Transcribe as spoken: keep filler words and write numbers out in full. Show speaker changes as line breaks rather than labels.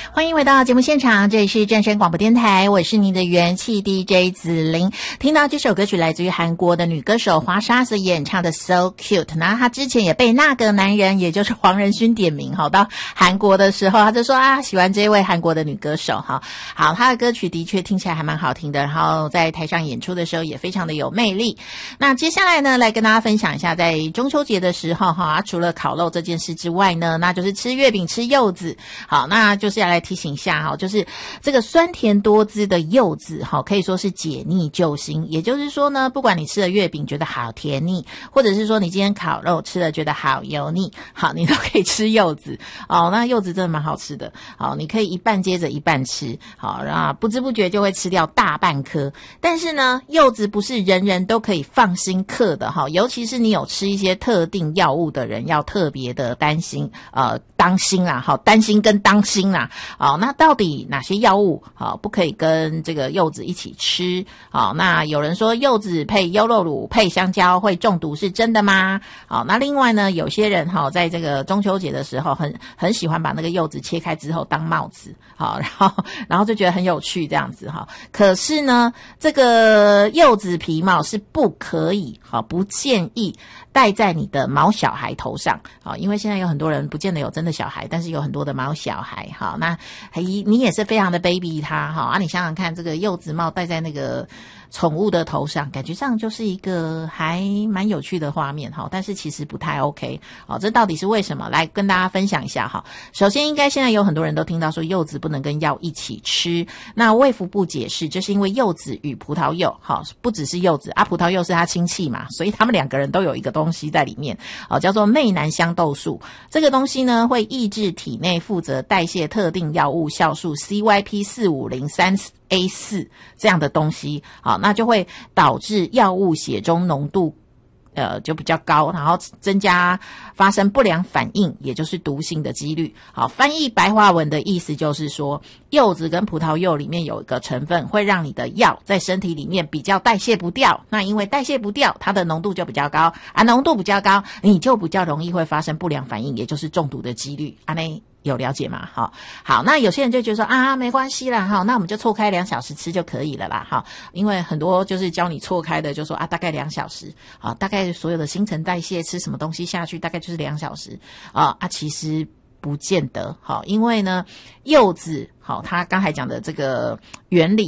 欢迎回到节目现场，这里是正声广播电台，我是您的元气 D J 子琳。听到这首歌曲来自于韩国的女歌手华莎所演唱的 So Cute， 那她之前也被那个男人也就是黄仁勋点名，好，到韩国的时候他就说啊喜欢这位韩国的女歌手，好，好，她的歌曲的确听起来还蛮好听的，然后在台上演出的时候也非常的有魅力。那接下来呢，来跟大家分享一下在中秋节的时候哈，除了烤肉这件事之外呢，那就是吃月饼吃柚子。好，那就是要来提醒一下哈，就是这个酸甜多汁的柚子哈，可以说是解腻救星。也就是说呢，不管你吃了月饼觉得好甜腻，或者是说你今天烤肉吃了觉得好油腻，好，你都可以吃柚子哦。那柚子真的蛮好吃的，好，你可以一半接着一半吃，好，然后不知不觉就会吃掉大半颗。但是呢，柚子不是人人都可以放心嗑的哈，尤其是你有吃一些特定药物的人，要特别的担心，呃，当心啦，好，担心跟当心啦，好，那到底哪些药物好不可以跟这个柚子一起吃？好，那有人说柚子配优酪乳配香蕉会中毒，是真的吗？好，那另外呢，有些人哈在这个中秋节的时候很很喜欢把那个柚子切开之后当帽子，好，然后然后就觉得很有趣这样子哈。可是呢，这个柚子皮帽是不可以，好，不建议戴在你的毛小孩头上，好，因为现在有很多人不见得有真的小孩，但是有很多的毛小孩，好，那你也是非常的 baby 他，好啊，你想想看，这个柚子帽戴在那个宠物的头上，感觉上就是一个还蛮有趣的画面，好，但是其实不太 OK， 好，这到底是为什么？来跟大家分享一下哈。首先，应该现在有很多人都听到说柚子不能跟药一起吃，那卫福部解释，这是因为柚子与葡萄柚，好，不只是柚子啊，葡萄柚是它亲戚嘛，所以他们两个人都有一个东西在里面，好，叫做媚南香豆素。这个东西呢，会抑制体内负责代谢特定药物酵素 C Y P 四五零三 A 四 这样的东西，好，那就会导致药物血中浓度呃就比较高，然后增加发生不良反应，也就是毒性的几率。好，翻译白话文的意思就是说，柚子跟葡萄柚里面有一个成分会让你的药在身体里面比较代谢不掉，那因为代谢不掉，它的浓度就比较高啊，浓度比较高，你就比较容易会发生不良反应，也就是中毒的几率。啊呢有了解吗？好，好，那有些人就觉得说啊，没关系啦，哈，那我们就错开两小时吃就可以了啦，哈，因为很多就是教你错开的，就说啊，大概两小时，啊，大概所有的新陈代谢吃什么东西下去，大概就是两小时，啊啊，其实不见得，好，因为呢，柚子，好，他刚才讲的这个原理。